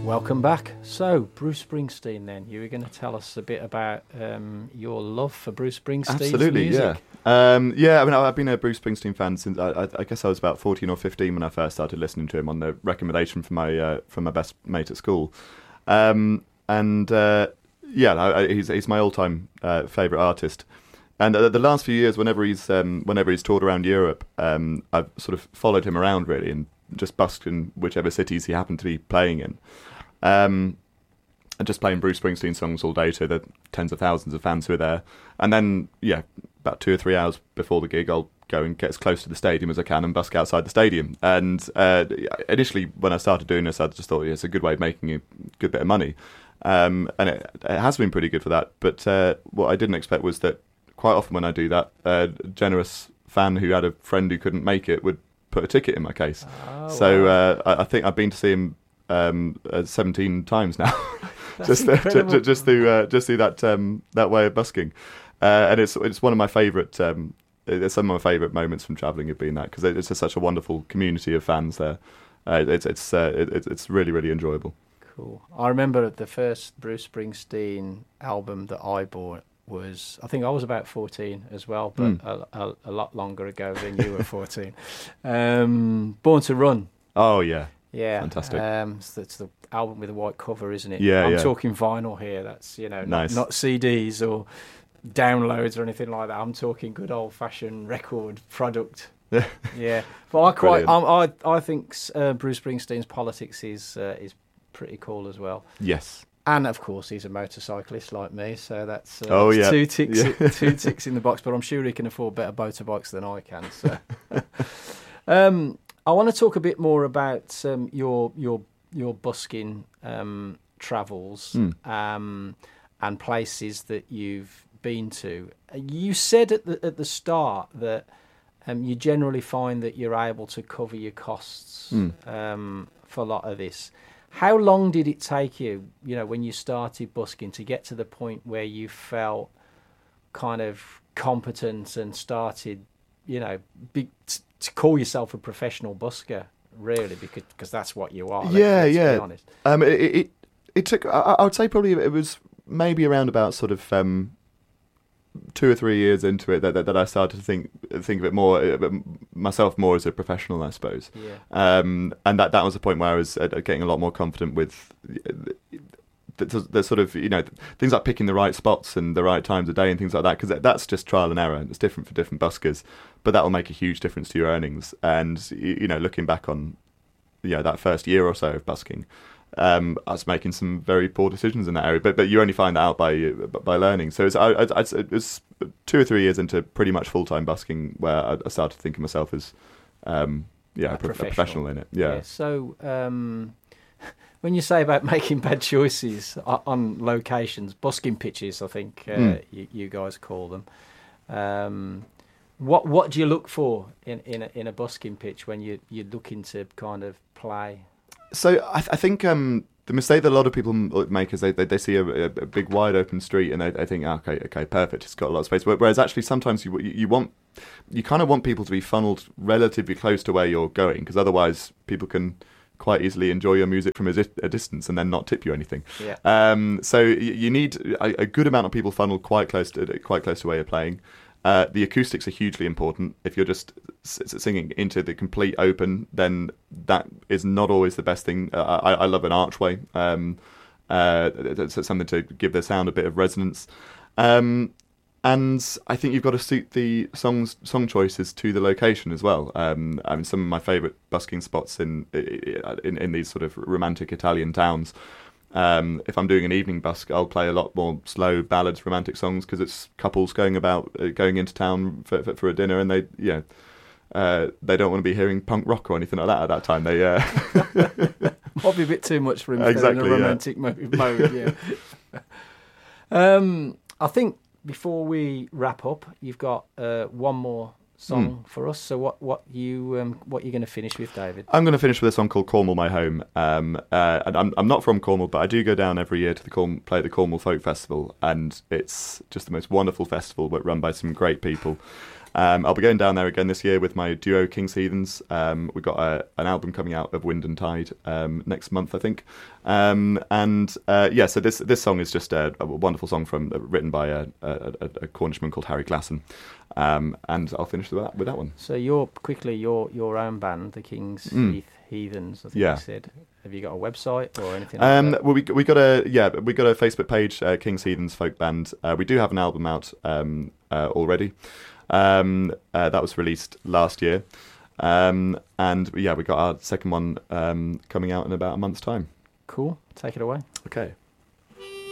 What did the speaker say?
Welcome back. So, Bruce Springsteen then. You were going to tell us a bit about your love for Bruce Springsteen's Absolutely, music. Yeah. I mean, I've been a Bruce Springsteen fan since I guess I was about 14 or 15 when I first started listening to him on the recommendation from my best mate at school. He's my all-time favourite artist. And the last few years, whenever he's toured around Europe, I've sort of followed him around really and just busked in whichever cities he happened to be playing in. And just playing Bruce Springsteen songs all day to the tens of thousands of fans who are there. And then, about 2 or 3 hours before the gig, I'll go and get as close to the stadium as I can and busk outside the stadium. And initially, when I started doing this, I just thought it's a good way of making a good bit of money. And it has been pretty good for that. But what I didn't expect was that quite often when I do that, a generous fan who had a friend who couldn't make it would put a ticket in my case. Wow. I think I've been to see him 17 times now. just through that way of busking, and it's one of my favourite. It's some of my favourite moments from travelling have been that, because it's just such a wonderful community of fans there. It's really, really enjoyable. Cool. I remember the first Bruce Springsteen album that I bought was, I think I was about 14 as well, but a lot longer ago than you were 14. Born to Run. Oh yeah. Yeah, fantastic. So it's the album with the white cover, isn't it? Yeah, I'm talking vinyl here. That's nice. not CDs or downloads or anything like that. I'm talking good old fashioned record product. Yeah, but I think Bruce Springsteen's politics is pretty cool as well. Yes. And of course, he's a motorcyclist like me, so that's yeah. two ticks in the box. But I'm sure he can afford better motorbikes than I can. So. I want to talk a bit more about your busking travels and places that you've been to. You said at the start that you generally find that you're able to cover your costs for a lot of this. How long did it take you, when you started busking, to get to the point where you felt kind of competent and started, to call yourself a professional busker, really, because that's what you are. Let's be honest. It took. I would say probably it was maybe around about sort of 2 or 3 years into it that I started to think of it more myself more as a professional, I suppose. Yeah. And that was the point where I was getting a lot more confident with the sort of things like picking the right spots and the right times of day and things like that, because that's just trial and error and it's different for different buskers, but that will make a huge difference to your earnings. And looking back on that first year or so of busking, I was making some very poor decisions in that area, but you only find that out by learning. So it was 2 or 3 years into pretty much full-time busking where I started to think of myself as a professional in it. Yeah. So when you say about making bad choices on locations, busking pitches, I think you guys call them. What do you look for in a busking pitch when you're looking to kind of play? So I think the mistake that a lot of people make is they see a big wide open street and they think, okay, perfect, it's got a lot of space. Whereas actually sometimes you kind of want people to be funneled relatively close to where you're going, because otherwise people can quite easily enjoy your music from a distance and then not tip you anything. Yeah. So you need a good amount of people funneled quite close to where you're playing. The acoustics are hugely important. If you're just singing into the complete open, then that is not always the best thing. I love an archway. It's something to give the sound a bit of resonance. And I think you've got to suit the song choices to the location as well. Some of my favourite busking spots in these sort of romantic Italian towns. If I'm doing an evening busk, I'll play a lot more slow ballads, romantic songs, because it's couples going into town for a dinner, and they don't want to be hearing punk rock or anything like that at that time. They probably a bit too much for him exactly, in a romantic mode. Yeah. I think before we wrap up, you've got one more song for us. So what you're going to finish with, David? I'm going to finish with a song called "Cornwall, My Home." And I'm not from Cornwall, but I do go down every year to play the Cornwall Folk Festival, and it's just the most wonderful festival, but run by some great people. I'll be going down there again this year with my duo King's Heathens. We've got an album coming out of Wind and Tide next month, I think. So this song is just a wonderful song written by a Cornishman called Harry Glasson. And I'll finish with that one. So your own band, the King's Heathens, I think you said. Have you got a website or anything like that? Well, we got a Facebook page, King's Heathens Folk Band. We do have an album out already. That was released last year. We got our second one coming out in about a month's time. Cool. Take it away. Okay.